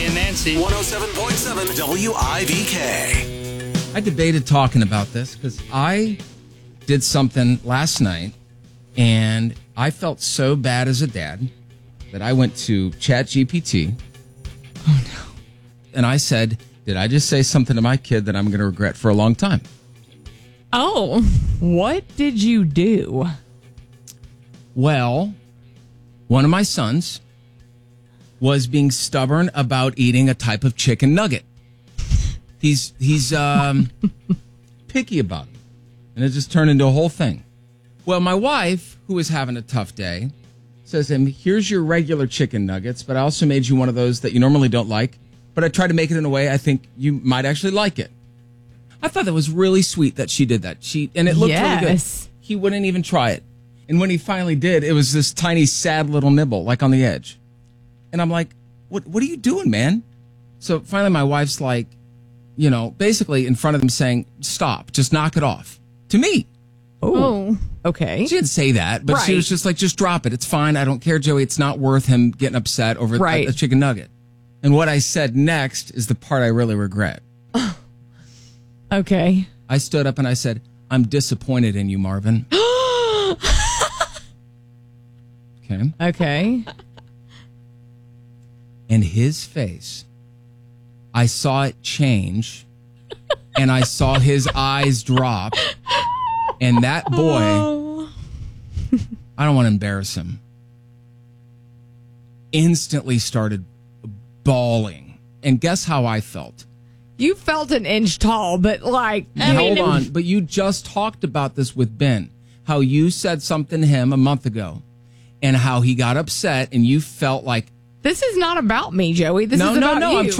and Nancy. 107.7 WIBK. I debated talking about this because I did something last night and I felt so bad as a dad that I went to ChatGPT. Oh, no. And I said, did I just say something to my kid that I'm going to regret for a long time? Oh, what did you do? Well, one of my sons was being stubborn about eating a type of chicken nugget. He's picky about it, and it just turned into a whole thing. Well, my wife, who was having a tough day, says to him, here's your regular chicken nuggets, but I also made you one of those that you normally don't like, but I tried to make it in a way I think you might actually like it. I thought that was really sweet that she did that. And it looked really good. He wouldn't even try it. And when he finally did, it was this tiny, sad little nibble, like on the edge. And I'm like, what are you doing, man? So finally my wife's like, basically in front of them saying, stop, just knock it off. To me. Oh, okay. She didn't say that, but she was just like, just drop it. It's fine. I don't care, Joey. It's not worth him getting upset over a chicken nugget. And what I said next is the part I really regret. Okay. I stood up and I said, I'm disappointed in you, Marvin. Okay. And his face, I saw it change, and I saw his eyes drop, and that boy, I don't want to embarrass him, instantly started bawling. And guess how I felt? You felt an inch tall, but Hold on, but you just talked about this with Ben, how you said something to him a month ago, and how he got upset, and you felt like, this is not about me, Joey. This is about you. I'm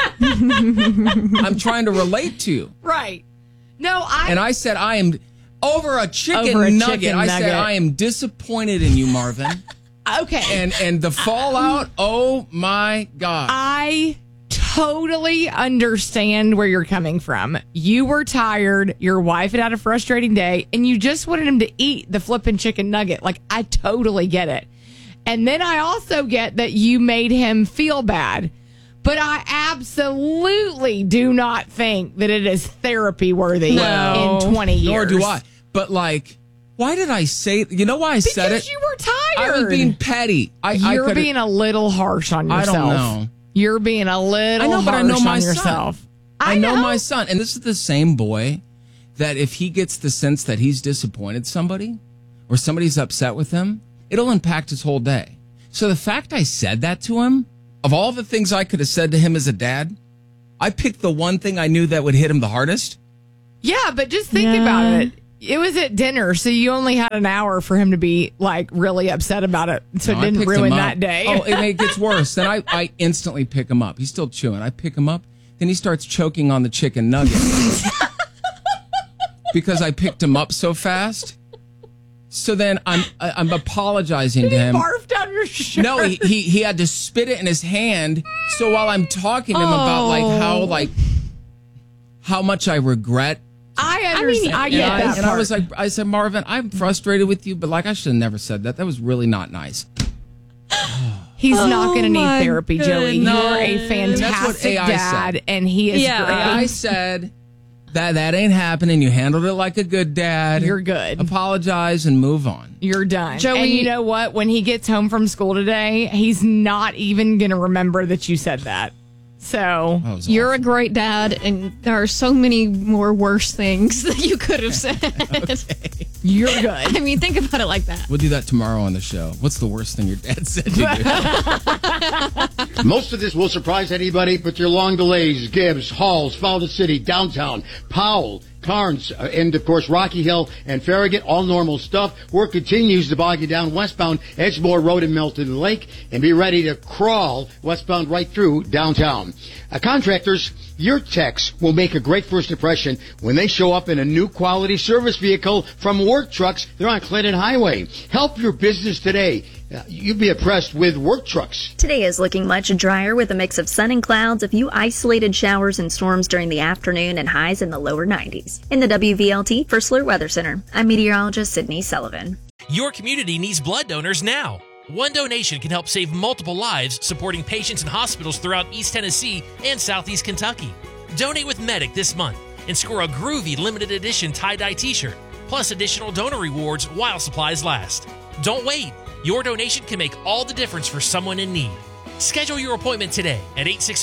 trying to relate to you. Right. And I said, I am over a chicken nugget. I said, I am disappointed in you, Marvin. Okay. And the fallout, oh my God. I totally understand where you're coming from. You were tired. Your wife had a frustrating day, and you just wanted him to eat the flipping chicken nugget. I totally get it. And then I also get that you made him feel bad. But I absolutely do not think that it is therapy worthy in 20 years. Nor do I. But why did I say, you know why I said it? Because you were tired. I was being petty. You're being a little harsh on yourself. I don't know. You're being a little harsh on yourself. I know my son. And this is the same boy that if he gets the sense that he's disappointed somebody or somebody's upset with him, it'll impact his whole day. So the fact I said that to him, of all the things I could have said to him as a dad, I picked the one thing I knew that would hit him the hardest. Yeah, but just think about it. It was at dinner, so you only had an hour for him to be really upset about it, so it didn't ruin that day. Oh, and it gets worse. Then I instantly pick him up. He's still chewing. I pick him up. Then he starts choking on the chicken nugget because I picked him up so fast. So then I'm apologizing to him. He barfed down your shirt. No, he had to spit it in his hand. So while I'm talking to him about how much I regret. I understand. I get that and part. I said, Marvin, I'm frustrated with you, but I should have never said that. That was really not nice. He's not going to need therapy, Joey. No, you're a fantastic dad, said. And he is great. AI said that ain't happening. You handled it like a good dad. You're good. Apologize and move on. You're done. Joey, and you know what? When he gets home from school today, he's not even going to remember that you said that. So you're a great dad, and there are so many more worse things that you could have said. Okay. You're good. I mean, think about it like that. We'll do that tomorrow on the show. What's the worst thing your dad said to you? Most of this will surprise anybody, but your long delays, Gibbs, Halls, Fowler City, downtown, Powell, Carnes, and of course Rocky Hill and Farragut, all normal stuff. Work continues to bog you down westbound Edgemore Road and Milton Lake, and be ready to crawl westbound right through downtown. Contractors, your techs will make a great first impression when they show up in a new quality service vehicle from Work Trucks. They're on Clinton Highway. Help your business today. You'd be impressed with Work Trucks. Today is looking much drier with a mix of sun and clouds, a few isolated showers and storms during the afternoon, and highs in the lower 90s. In the WVLT First Alert Weather Center, I'm meteorologist Sydney Sullivan. Your community needs blood donors now. One donation can help save multiple lives, supporting patients in hospitals throughout East Tennessee and Southeast Kentucky. Donate with Medic this month and score a groovy limited edition tie-dye t-shirt, plus additional donor rewards while supplies last. Don't wait. Your donation can make all the difference for someone in need. Schedule your appointment today at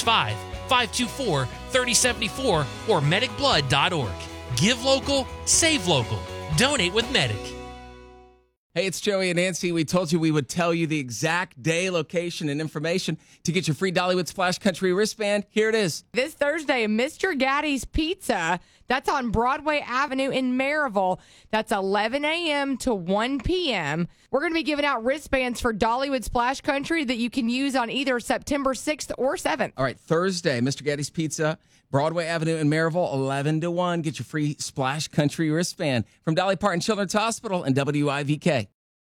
865-524-3074 or medicblood.org. Give local, save local. Donate with Medic. Hey, it's Joey and Nancy. We told you we would tell you the exact day, location, and information to get your free Dollywood Splash Country wristband. Here it is. This Thursday, Mr. Gaddy's Pizza. That's on Broadway Avenue in Maryville. That's 11 a.m. to 1 p.m. We're going to be giving out wristbands for Dollywood Splash Country that you can use on either September 6th or 7th. All right, Thursday, Mr. Gaddy's Pizza, Broadway Avenue in Maryville, 11 to 1. Get your free Splash Country wristband from Dolly Parton Children's Hospital and WIVK.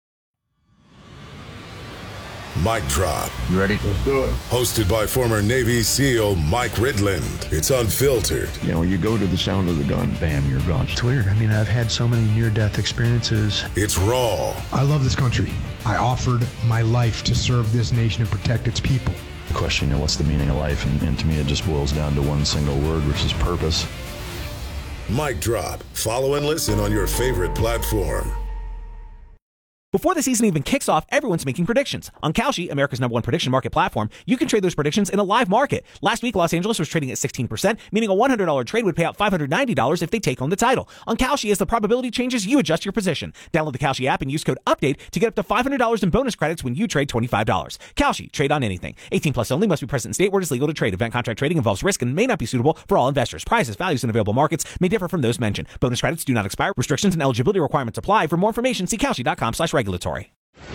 Mic Drop. You ready? Let's do it. Hosted by former Navy SEAL Mike Ridland. It's unfiltered. You know, you go to the sound of the gun, bam, you're gone. It's weird. I mean, I've had so many near-death experiences. It's raw. I love this country. I offered my life to serve this nation and protect its people. The question, what's the meaning of life? And to me, it just boils down to one single word, which is purpose. Mic Drop. Follow and listen on your favorite platform. Before the season even kicks off, everyone's making predictions. On Kalshi, America's #1 prediction market platform, you can trade those predictions in a live market. Last week, Los Angeles was trading at 16%, meaning a $100 trade would pay out $590 if they take home the title. On Kalshi, as the probability changes, you adjust your position. Download the Kalshi app and use code UPDATE to get up to $500 in bonus credits when you trade $25. Kalshi, trade on anything. 18 plus only, must be present in state where it is legal to trade. Event contract trading involves risk and may not be suitable for all investors. Prices, values, and available markets may differ from those mentioned. Bonus credits do not expire. Restrictions and eligibility requirements apply. For more information, see Kalshi.com/regulatory.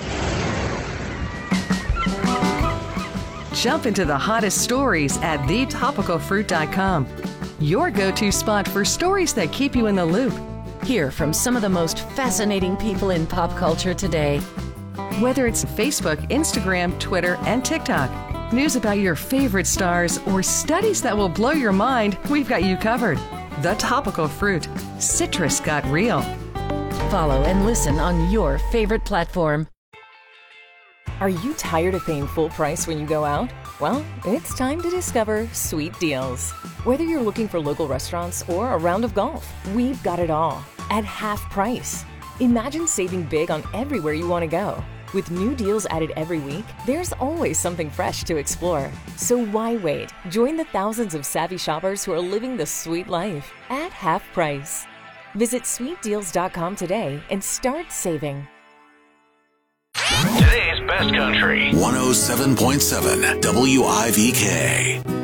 Jump into the hottest stories at thetopicalfruit.com. Your go-to spot for stories that keep you in the loop. Hear from some of the most fascinating people in pop culture today. Whether it's Facebook, Instagram, Twitter, and TikTok, news about your favorite stars, or studies that will blow your mind, we've got you covered. The Topical Fruit. Citrus got real. Follow and listen on your favorite platform. Are you tired of paying full price when you go out? Well, it's time to discover Sweet Deals. Whether you're looking for local restaurants or a round of golf, we've got it all at half price. Imagine saving big on everywhere you want to go. With new deals added every week, there's always something fresh to explore. So why wait? Join the thousands of savvy shoppers who are living the sweet life at half price. Visit sweetdeals.com today and start saving. Today's best country. 107.7 WIVK.